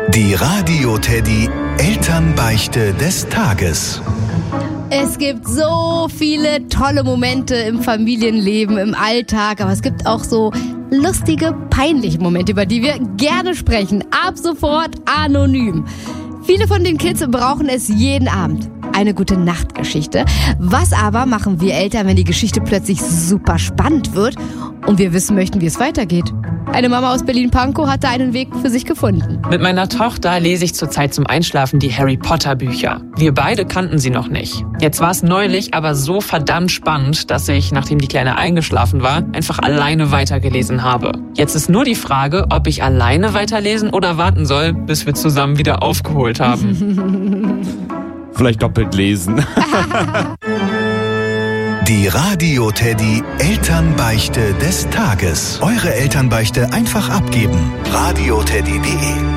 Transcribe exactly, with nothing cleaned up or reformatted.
Die Radio Teddy Elternbeichte des Tages. Es gibt so viele tolle Momente im Familienleben, im Alltag, aber es gibt auch so lustige, peinliche Momente, über die wir gerne sprechen. Ab sofort anonym. Viele von den Kids brauchen es jeden Abend. Eine gute Nachtgeschichte. Was aber machen wir Eltern, wenn die Geschichte plötzlich super spannend wird und wir wissen möchten, wie es weitergeht? Eine Mama aus Berlin-Pankow hat da einen Weg für sich gefunden. Mit meiner Tochter lese ich zurzeit zum Einschlafen die Harry Potter Bücher. Wir beide kannten sie noch nicht. Jetzt war es neulich aber so verdammt spannend, dass ich, nachdem die Kleine eingeschlafen war, einfach alleine weitergelesen habe. Jetzt ist nur die Frage, ob ich alleine weiterlesen oder warten soll, bis wir zusammen wieder aufgeholt haben. Vielleicht doppelt lesen. Die Radio Teddy Elternbeichte des Tages. Eure Elternbeichte einfach abgeben. radio teddy punkt de